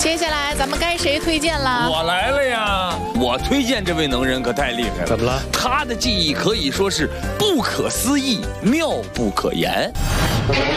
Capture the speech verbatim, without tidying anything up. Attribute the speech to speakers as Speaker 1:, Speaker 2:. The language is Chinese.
Speaker 1: 接下来咱们该谁推荐了？
Speaker 2: 我来了呀！我推荐这位能人可太厉害了。
Speaker 3: 怎么了？
Speaker 2: 他的技艺可以说是不可思议、妙不可言。